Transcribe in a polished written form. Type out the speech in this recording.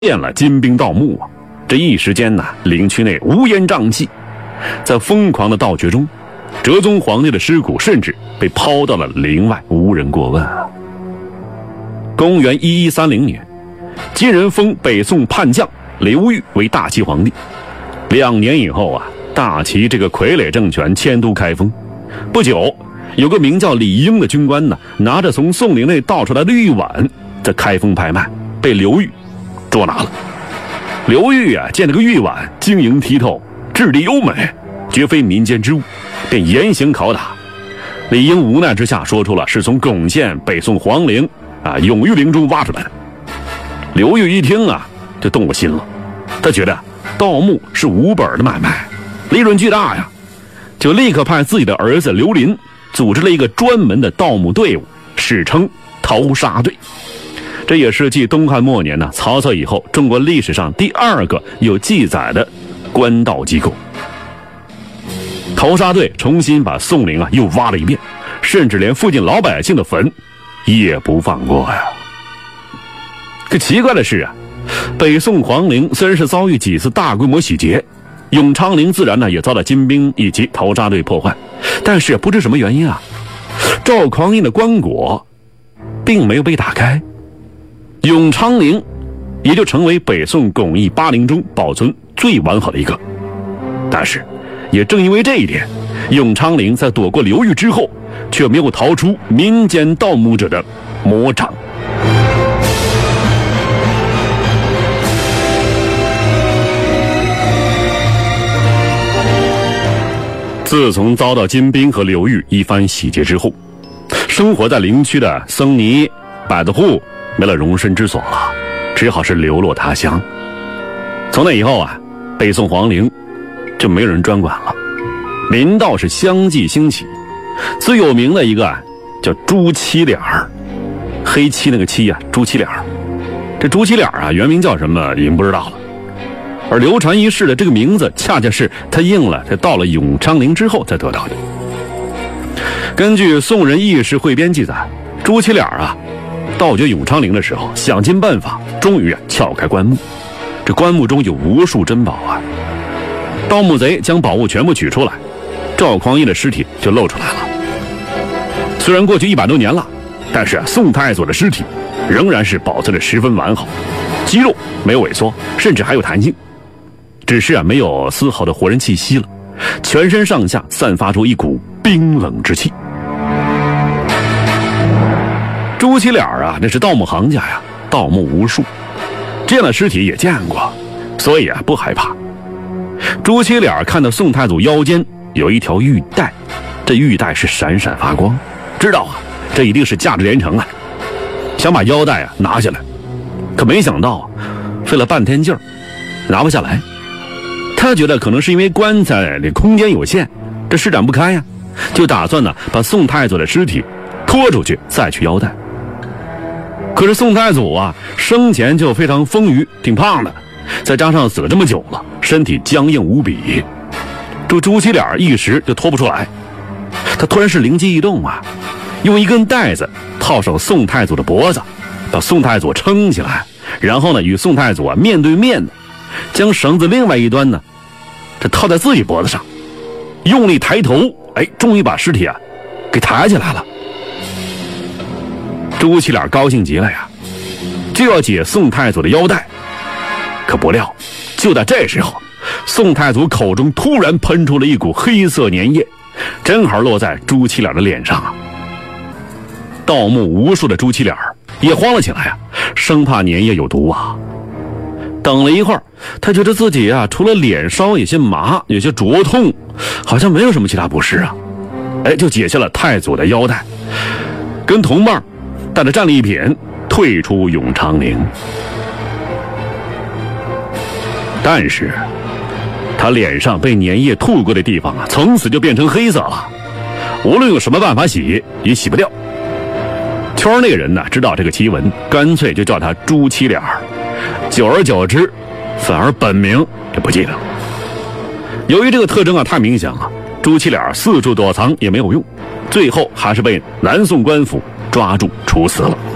变了金兵盗墓啊！这一时间呢，陵区内乌烟瘴气，在疯狂的盗掘中，哲宗皇帝的尸骨甚至被抛到了陵外，无人过问啊。公元1130年，金人封北宋叛将刘裕为大齐皇帝。2年以后啊，大齐这个傀儡政权迁都开封。不久，有个名叫李英的军官呢，拿着从宋陵内盗出来的玉碗，在开封拍卖，被刘裕捉拿了。刘裕啊，见这个玉碗晶莹剔透，质地优美，绝非民间之物，便严刑拷打。李英无奈之下说出了是从巩县北宋皇陵永玉陵中挖出来的。刘裕一听啊，就动了心了，他觉得盗墓是无本的买卖，利润巨大呀，就立刻派自己的儿子刘林组织了一个专门的盗墓队伍，史称淘沙队。这也是继东汉末年呢，曹操以后中国历史上第2个有记载的官盗机构。淘沙队重新把宋陵又挖了一遍，甚至连附近老百姓的坟也不放过呀。可奇怪的是啊，北宋皇陵虽然是遭遇几次大规模洗劫，永昌陵自然呢也遭到金兵以及淘沙队破坏，但是不知什么原因啊，赵匡胤的棺椁并没有被打开，永昌陵也就成为北宋巩义8陵中保存最完好的一个。但是也正因为这一点，永昌陵在躲过刘裕之后，却没有逃出民间盗墓者的魔掌。自从遭到金兵和刘裕一番洗劫之后，生活在陵区的僧尼、百子户没了容身之所了，只好是流落他乡。从那以后啊，北宋皇陵就没有人专管了，民盗是相继兴起。最有名的一个叫朱七脸儿，黑漆那个漆啊，朱七脸儿。这朱七脸儿原名叫什么已经不知道了，而流传一世的这个名字，恰恰是他应了他到了永昌陵之后才得到的。根据宋人轶事汇编记载，朱七脸盗掘永昌陵的时候，想尽办法，终于撬开棺木。这棺木中有无数珍宝啊！盗墓贼将宝物全部取出来，赵匡胤的尸体就露出来了。虽然过去100多年了，但是宋太祖的尸体仍然是保存得十分完好，肌肉没有萎缩，甚至还有弹性，只是没有丝毫的活人气息了，全身上下散发出一股冰冷之气。朱七脸那是盗墓行家呀，盗墓无数，这样的尸体也见过，所以不害怕。朱七脸看到宋太祖腰间有一条玉带，这玉带是闪闪发光，知道这一定是价值连城想把腰带拿下来，可没想到费了半天劲儿拿不下来。他觉得可能是因为棺材里空间有限，这施展不开呀，就打算把宋太祖的尸体拖出去再取腰带。可是宋太祖生前就非常丰腴，挺胖的，再加上死了这么久了，身体僵硬无比，这朱七脸一时就拖不出来。他突然是灵机一动用一根带子套上宋太祖的脖子，把宋太祖撑起来，然后呢与宋太祖面对面的将绳子另外一端呢这套在自己脖子上，用力抬头，终于把尸体给抬起来了。朱七脸高兴极了呀，就要解宋太祖的腰带。可不料就在这时候，宋太祖口中突然喷出了一股黑色粘液，正好落在朱七脸的脸上盗墓无数的朱七脸也慌了起来生怕粘液有毒等了一会儿，他觉得自己除了脸稍有些麻，有些灼痛，好像没有什么其他不适就解下了太祖的腰带，跟同伴带着战利品退出永昌陵。但是他脸上被粘液吐过的地方从此就变成黑色了，无论用什么办法洗也洗不掉。圈内人知道这个奇闻，干脆就叫他朱七脸，久而久之反而本名就不记得了。由于这个特征太明显了，朱七脸四处躲藏也没有用，最后还是被南宋官府抓住处死了。